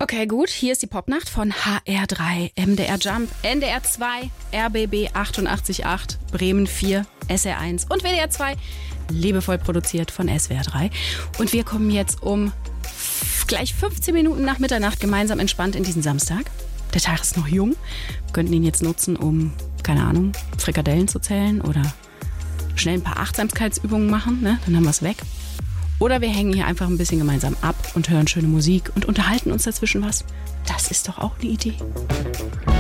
Okay, gut. Hier ist die Popnacht von HR3, MDR Jump, NDR 2, RBB 88.8, Bremen 4, SR1 und WDR 2. Liebevoll produziert von SWR 3. Und wir kommen jetzt um gleich 15 Minuten nach Mitternacht gemeinsam entspannt in diesen Samstag. Der Tag ist noch jung. Wir könnten ihn jetzt nutzen, um, keine Ahnung, Frikadellen zu zählen oder schnell ein paar Achtsamkeitsübungen machen, ne? Dann haben wir es weg. Oder wir hängen hier einfach ein bisschen gemeinsam ab und hören schöne Musik und unterhalten uns dazwischen was. Das ist doch auch eine Idee.